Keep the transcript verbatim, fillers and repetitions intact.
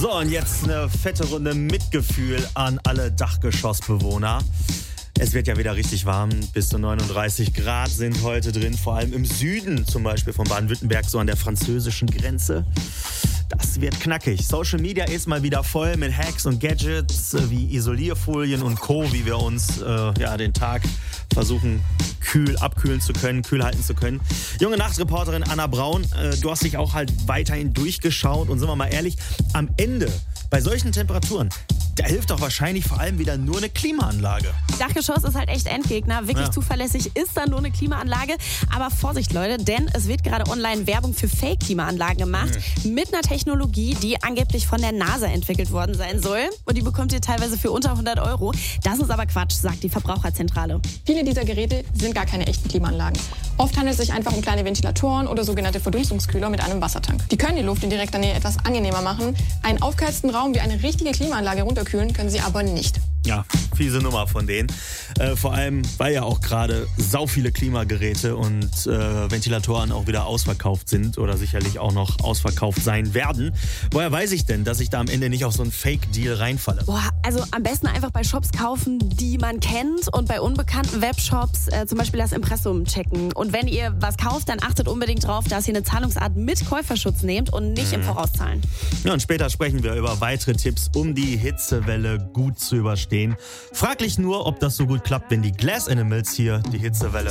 So, und jetzt eine fette Runde Mitgefühl an alle Dachgeschossbewohner. Es wird ja wieder richtig warm. Bis zu neununddreißig Grad sind heute drin. Vor allem im Süden, zum Beispiel von Baden-Württemberg, so an der französischen Grenze. Das wird knackig. Social Media ist mal wieder voll mit Hacks und Gadgets wie Isolierfolien und Co., wie wir uns äh, ja, den Tag versuchen kühl abkühlen zu können, kühl halten zu können. Junge Nachtreporterin Anna Braun, äh, du hast dich auch halt weiterhin durchgeschaut und sind wir mal ehrlich, am Ende bei solchen Temperaturen, da hilft doch wahrscheinlich vor allem wieder nur eine Klimaanlage. Dachgeschoss ist halt echt Endgegner. Wirklich ja. zuverlässig ist da nur eine Klimaanlage. Aber Vorsicht, Leute, denn es wird gerade online Werbung für Fake-Klimaanlagen gemacht. Mhm. Mit einer Technologie, die angeblich von der NASA entwickelt worden sein soll. Und die bekommt ihr teilweise für unter hundert Euro. Das ist aber Quatsch, sagt die Verbraucherzentrale. Viele dieser Geräte sind gar keine echten Klimaanlagen. Oft handelt es sich einfach um kleine Ventilatoren oder sogenannte Verdunstungskühler mit einem Wassertank. Die können die Luft in direkter Nähe etwas angenehmer machen. Einen aufgeheizten Raum wie eine richtige Klimaanlage runterkühlen können sie aber nicht. Ja, fiese Nummer von denen. Äh, vor allem, weil ja auch gerade sau viele Klimageräte und äh, Ventilatoren auch wieder ausverkauft sind oder sicherlich auch noch ausverkauft sein werden. Woher weiß ich denn, dass ich da am Ende nicht auf so einen Fake-Deal reinfalle? Boah, also am besten einfach bei Shops kaufen, die man kennt und bei unbekannten Webshops äh, zum Beispiel das Impressum checken. Und wenn ihr was kauft, dann achtet unbedingt drauf, dass ihr eine Zahlungsart mit Käuferschutz nehmt und nicht mhm. im Voraus zahlen. Ja, und später sprechen wir über weitere Tipps, um die Hitzewelle gut zu überstehen. Fraglich nur, ob das so gut klappt, wenn die Glass Animals hier die Hitzewelle